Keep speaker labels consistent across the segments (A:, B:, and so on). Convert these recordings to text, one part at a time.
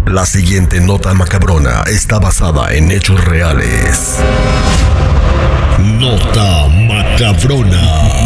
A: La siguiente nota macabrona está basada en hechos reales. Nota macabrona.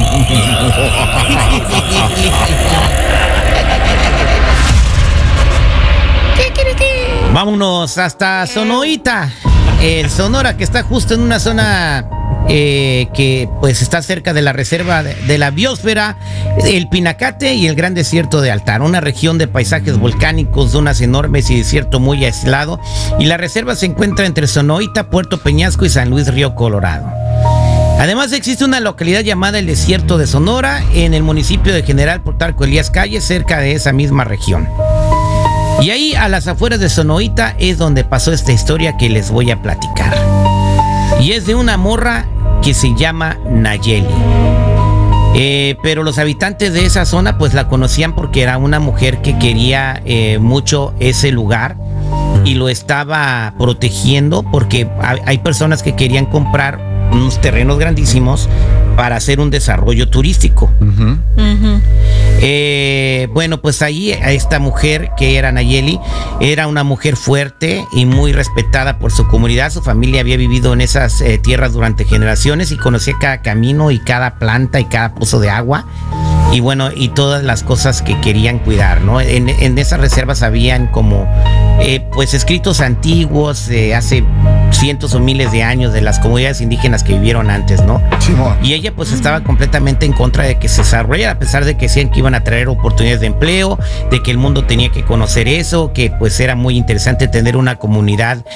B: Vámonos hasta Sonoita, el Sonora, que está justo en una zona que pues está cerca de la reserva de la biosfera, el Pinacate y el Gran Desierto de Altar, una región de paisajes volcánicos, dunas enormes y desierto muy aislado, y la reserva se encuentra entre Sonoita, Puerto Peñasco y San Luis Río Colorado. Además existe una localidad llamada el Desierto de Sonora en el municipio de General Plutarco Elías Calles, cerca de esa misma región. Y ahí, a las afueras de Sonoita, es donde pasó esta historia que les voy a platicar. Y es de una morra que se llama Nayeli. Pero los habitantes de esa zona pues la conocían porque era una mujer que quería mucho ese lugar y lo estaba protegiendo, porque hay personas que querían comprar unos terrenos grandísimos para hacer un desarrollo turístico. Bueno, pues ahí a esta mujer, que era Nayeli, era una mujer fuerte y muy respetada por su comunidad. Su familia había vivido en esas tierras durante generaciones y conocía cada camino y cada planta y cada pozo de agua. Y bueno, y todas las cosas que querían cuidar, ¿no? En esas reservas habían como pues escritos antiguos de hace cientos o miles de años de las comunidades indígenas que vivieron antes, ¿no? Sí, y ella pues estaba completamente en contra de que se desarrollara, a pesar de que decían que iban a traer oportunidades de empleo, de que el mundo tenía que conocer eso, que pues era muy interesante tener una comunidad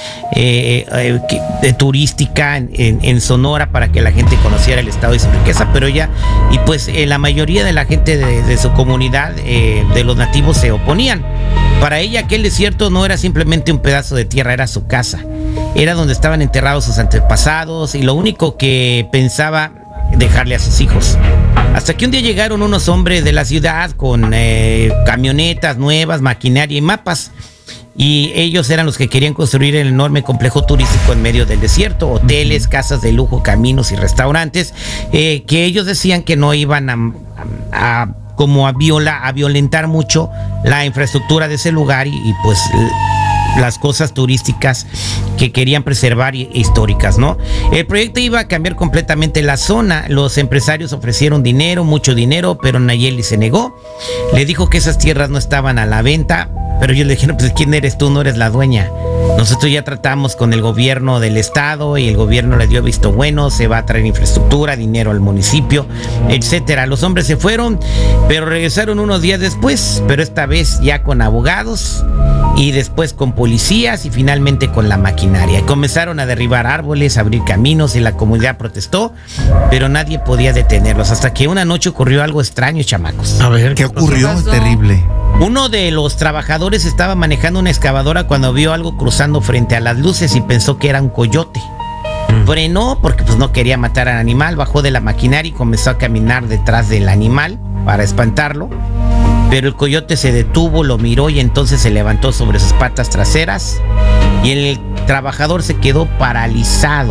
B: turística en Sonora para que la gente conociera el estado y su riqueza. Pero ella, y pues la mayoría de la gente de su comunidad, de los nativos, se oponían. Para ella aquel desierto no era simplemente un pedazo de tierra, era su casa. Era donde estaban enterrados sus antepasados y lo único que pensaba dejarle a sus hijos. Hasta que un día llegaron unos hombres de la ciudad con camionetas nuevas, maquinaria y mapas. Y ellos eran los que querían construir el enorme complejo turístico en medio del desierto, hoteles, casas de lujo, caminos y restaurantes, que ellos decían que no iban a violentar mucho la infraestructura de ese lugar y pues las cosas turísticas que querían preservar históricas, ¿no? El proyecto iba a cambiar completamente la zona. Los empresarios ofrecieron dinero, mucho dinero, pero Nayeli se negó. Le dijo que esas tierras no estaban a la venta, pero ellos le dijeron, pues ¿quién eres tú? No eres la dueña. Nosotros ya tratamos con el gobierno del estado y el gobierno le dio visto bueno, se va a traer infraestructura, dinero al municipio, etcétera. Los hombres se fueron, pero regresaron unos días después, pero esta vez ya con abogados y después con policías y finalmente con la maquinaria. Comenzaron a derribar árboles, a abrir caminos y la comunidad protestó, pero nadie podía detenerlos, hasta que una noche ocurrió algo extraño, chamacos.
C: A ver, ¿qué ocurrió? Terrible.
B: Uno de los trabajadores estaba manejando una excavadora cuando vio algo cruzando frente a las luces y pensó que era un coyote. Frenó porque pues no quería matar al animal, bajó de la maquinaria y comenzó a caminar detrás del animal para espantarlo. Pero el coyote se detuvo, lo miró y entonces se levantó sobre sus patas traseras y el trabajador se quedó paralizado.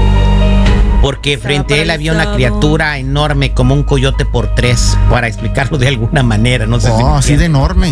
B: Porque frente a él había una criatura enorme como un coyote por 3, para explicarlo de alguna manera, no sé si
C: así de enorme.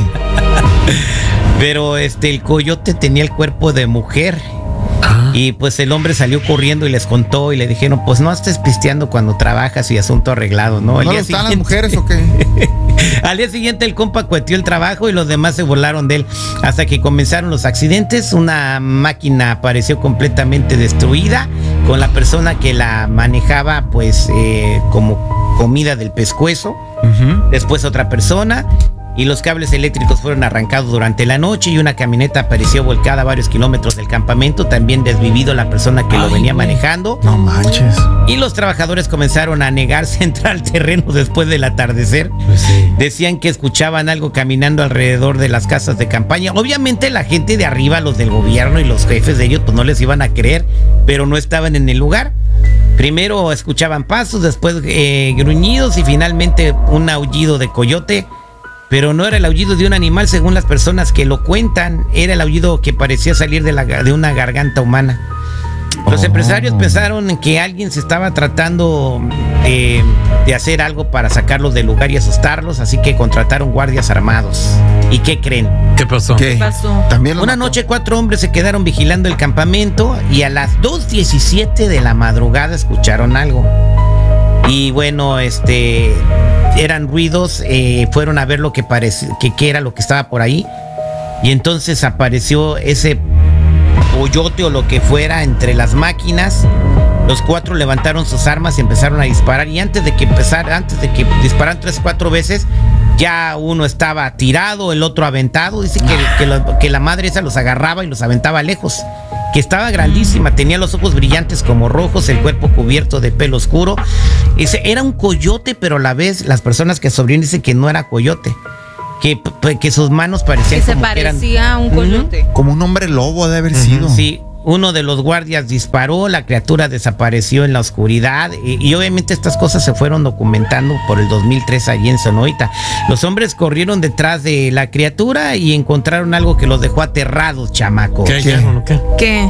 B: Pero el coyote tenía el cuerpo de mujer. Y pues el hombre salió corriendo y les contó y le dijeron, pues no estés pisteando cuando trabajas y asunto arreglado, ¿no?
C: ¿No están las mujeres o qué?
B: Al día siguiente el compa cuetió el trabajo y los demás se burlaron de él hasta que comenzaron los accidentes. Una máquina apareció completamente destruida con la persona que la manejaba pues como comida del pescuezo. Después otra persona. Y los cables eléctricos fueron arrancados durante la noche y una camioneta apareció volcada a varios kilómetros del campamento, también desvivido la persona que lo venía manejando.
C: No manches.
B: Y los trabajadores comenzaron a negarse a entrar al terreno después del atardecer.
C: Pues sí.
B: Decían que escuchaban algo caminando alrededor de las casas de campaña. Obviamente la gente de arriba, los del gobierno y los jefes de ellos, pues no les iban a creer, pero no estaban en el lugar. Primero escuchaban pasos, después gruñidos y finalmente un aullido de coyote. Pero no era el aullido de un animal, según las personas que lo cuentan. Era el aullido que parecía salir de una garganta humana. Los empresarios pensaron en que alguien se estaba tratando de hacer algo para sacarlos del lugar y asustarlos, así que contrataron guardias armados. ¿Y qué creen?
D: ¿Qué pasó?
C: ¿Qué?
E: pasó?
C: También lo
B: Una
C: mató.
B: noche 4 hombres se quedaron vigilando el campamento y a las 2:17 de la madrugada escucharon algo. Y bueno, eran ruidos, fueron a ver lo que que era lo que estaba por ahí. Y entonces apareció ese coyote o lo que fuera entre las máquinas. Los 4 levantaron sus armas y empezaron a disparar. Y antes de que dispararan 3-4 veces, ya uno estaba tirado, el otro aventado. Dice que la madre esa los agarraba y los aventaba lejos. Que estaba grandísima, tenía los ojos brillantes como rojos, el cuerpo cubierto de pelo oscuro. Era un coyote, pero a la vez las personas que sobreviven dicen que no era coyote. Que sus manos parecían
E: Que se
B: como que eran...
E: parecía a un coyote.
C: Como un hombre lobo de haber sido.
B: Sí, uno de los guardias disparó, la criatura desapareció en la oscuridad y obviamente estas cosas se fueron documentando por el 2003 allí en Sonoita. Los hombres corrieron detrás de la criatura y encontraron algo que los dejó aterrados, chamacos.
D: ¿Qué hallaron o qué?
E: ¿Qué?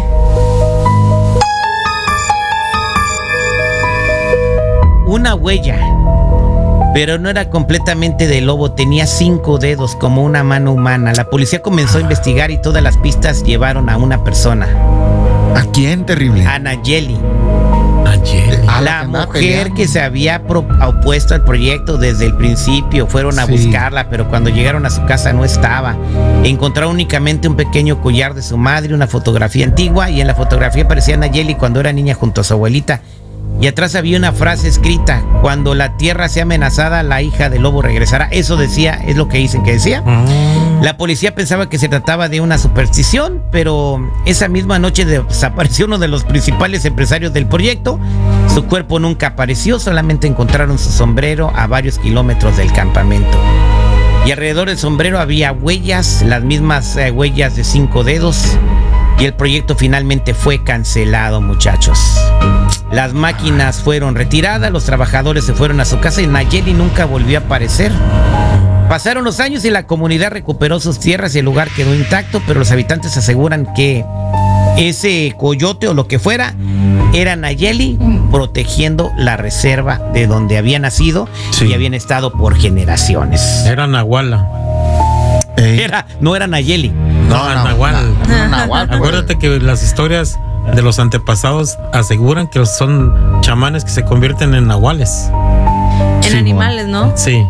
B: Una huella, pero no era completamente de lobo, tenía 5 dedos como una mano humana. La policía comenzó a investigar y todas las pistas llevaron a una persona,
C: ¿A quién? Terrible.
B: a Nayeli.
D: Ayer.
C: A
B: La
C: que andaba
B: mujer
C: peleando.
B: que se había opuesto al proyecto desde el principio. Fueron a
C: Sí.
B: buscarla, pero cuando llegaron a su casa no estaba. Encontraron únicamente un pequeño collar de su madre, una fotografía antigua, y en la fotografía aparecía Nayeli cuando era niña junto a su abuelita. Y atrás había una frase escrita: cuando la tierra sea amenazada, la hija del lobo regresará. Eso decía, es lo que dicen que decía. La policía pensaba que se trataba de una superstición, pero esa misma noche desapareció uno de los principales empresarios del proyecto. Su cuerpo nunca apareció, solamente encontraron su sombrero a varios kilómetros del campamento. Y alrededor del sombrero había huellas, las mismas huellas de 5 dedos. Y el proyecto finalmente fue cancelado, muchachos. Las máquinas fueron retiradas, los trabajadores se fueron a su casa y Nayeli nunca volvió a aparecer. Pasaron los años y la comunidad recuperó sus tierras y el lugar quedó intacto, pero los habitantes aseguran que ese coyote o lo que fuera era Nayeli protegiendo la reserva de donde había nacido
C: Sí.
B: y habían estado por generaciones.
D: Era Nahuala.
C: Ey.
B: No era Nayeli.
D: No, Nahual.
C: No, Nahual, pues.
D: Acuérdate que las historias de los antepasados aseguran que son chamanes que se convierten en nahuales.
E: En
C: Sí,
E: animales, ¿no?
D: Sí.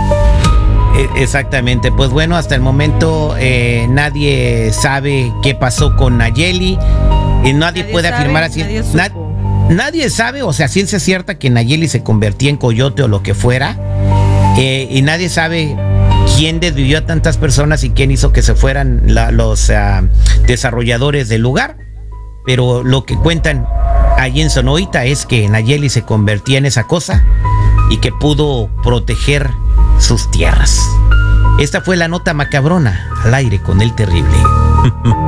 B: Exactamente, pues bueno, hasta el momento nadie sabe qué pasó con Nayeli y nadie puede
E: sabe,
B: afirmar así.
E: nadie supo.
B: Nadie sabe, o sea, ciencia cierta que Nayeli se convertía en coyote o lo que fuera, y nadie sabe quién desvivió a tantas personas y quién hizo que se fueran los desarrolladores del lugar, pero lo que cuentan allí en Sonoita es que Nayeli se convertía en esa cosa y que pudo proteger sus tierras. Esta fue la nota macabrona al aire con el terrible.